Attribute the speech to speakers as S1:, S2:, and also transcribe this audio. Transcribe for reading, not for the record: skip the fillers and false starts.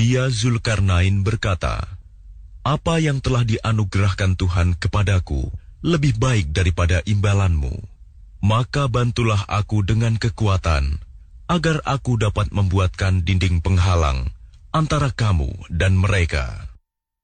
S1: Dia Zulkarnain berkata, "Apa yang telah dianugerahkan Tuhan kepadaku lebih baik daripada imbalanmu. Maka bantulah aku dengan kekuatan, agar aku dapat membuatkan dinding penghalang antara kamu dan mereka."